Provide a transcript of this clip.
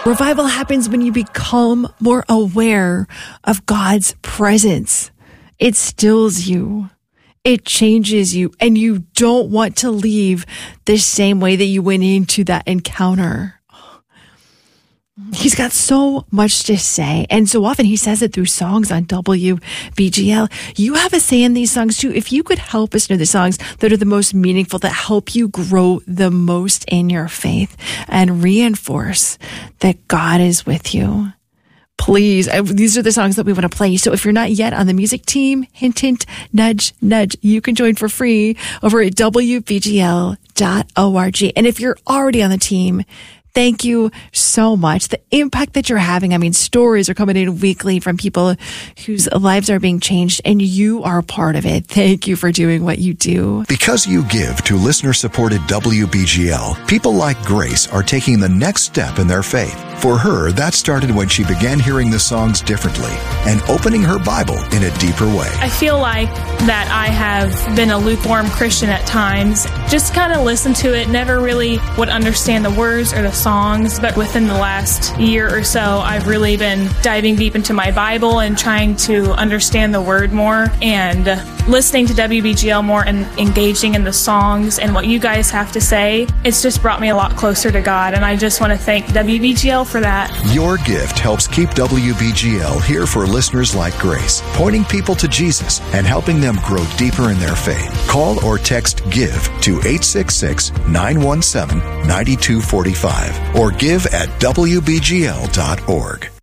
Revival happens when you become more aware of God's presence. It stills you. It changes you, and you don't want to leave the same way that you went into that encounter. He's got so much to say, and so often he says it through songs on WBGL. You have a say in these songs too. If you could help us know the songs that are the most meaningful, that help you grow the most in your faith and reinforce that God is with you, please. These are the songs that we want to play. So if you're not yet on the music team, hint, hint, nudge, nudge, you can join for free over at WBGL.org. And if you're already on the team, thank you so much. The impact that you're having. I mean, stories are coming in weekly from people whose lives are being changed, and you are a part of it. Thank you for doing what you do. Because you give to listener-supported WBGL, people like Grace are taking the next step in their faith. For her, that started when she began hearing the songs differently and opening her Bible in a deeper way. I feel like that I have been a lukewarm Christian at times. Just kind of listened to it, never really would understand the words or the songs. But within the last year or so, I've really been diving deep into my Bible and trying to understand the Word more, and listening to WBGL more and engaging in the songs and what you guys have to say. It's just brought me a lot closer to God, and I just want to thank WBGL for that. Your gift helps keep WBGL here for listeners like Grace, pointing people to Jesus and helping them grow deeper in their faith. Call or text GIVE to 866-917-9245 or give at WBGL.org.